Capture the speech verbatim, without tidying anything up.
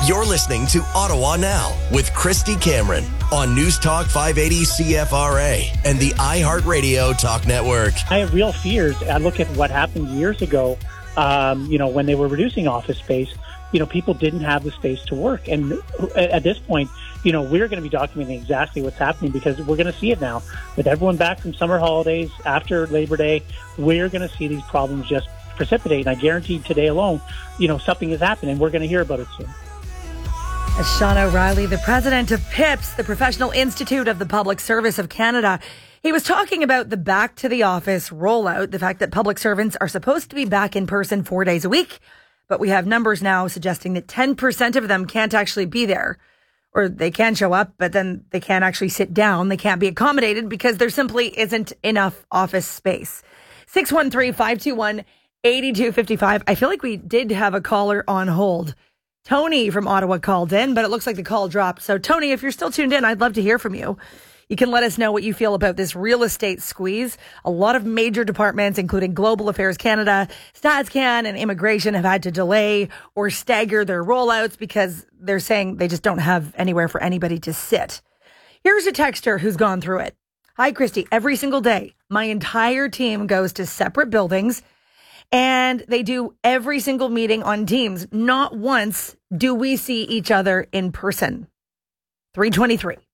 You're listening to Ottawa Now with Christy Cameron on News Talk five eighty C F R A and the iHeartRadio Talk Network. I have real fears. I look at what happened years ago, um, you know, when they were reducing office space. You know, people didn't have the space to work. And at this point, you know, we're going to be documenting exactly what's happening because we're going to see it now. With everyone back from summer holidays after Labor Day, we're going to see these problems just precipitate. And I guarantee today alone, you know, something has happened and we're going to hear about it soon. Sean O'Reilly, the president of PIPS, the Professional Institute of the Public Service of Canada, he was talking about the back to the office rollout, the fact that public servants are supposed to be back in person four days a week. But we have numbers now suggesting that ten percent of them can't actually be there, or they can show up, but then they can't actually sit down. They can't be accommodated because there simply isn't enough office space. six one three, five two one, eight two five five. I feel like we did have a caller on hold. Tony from Ottawa called in, but it looks like the call dropped. So Tony, if you're still tuned in, I'd love to hear from you. You can let us know what you feel about this real estate squeeze. A lot of major departments, including Global Affairs Canada, StatsCan, and Immigration have had to delay or stagger their rollouts because they're saying they just don't have anywhere for anybody to sit. Here's a texter who's gone through it. Hi, Christy. Every single day, my entire team goes to separate buildings and they do every single meeting on Teams. Not once do we see each other in person. three twenty-three.